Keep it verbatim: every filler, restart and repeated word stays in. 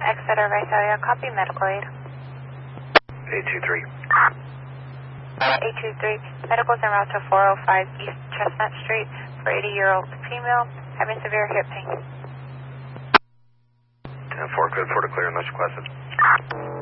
Exeter, Visalia, copy, medical aid. eight two three. eight two three, medical's en route to four oh five East Chestnut Street for eighty-year-old female having severe hip pain. ten four, good for to clear, unless requested.